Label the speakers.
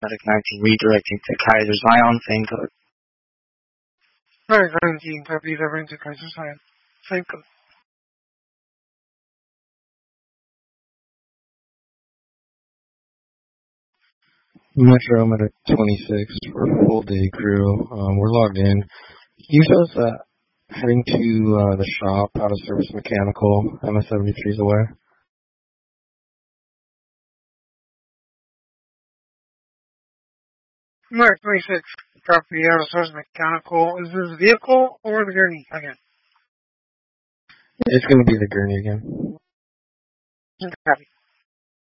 Speaker 1: Medic 19 redirecting to Kaiser Zion, same code.
Speaker 2: Medic 19, copy, diverting to Kaiser Zion, same code.
Speaker 3: Metro Medic 26 for full day crew. We're logged in. Can you show us heading to the shop, out of service mechanical, MS-73 is aware?
Speaker 2: Medic 26, copy, out of service mechanical. Is this vehicle or the gurney again?
Speaker 3: It's going to be the gurney again.
Speaker 2: Copy.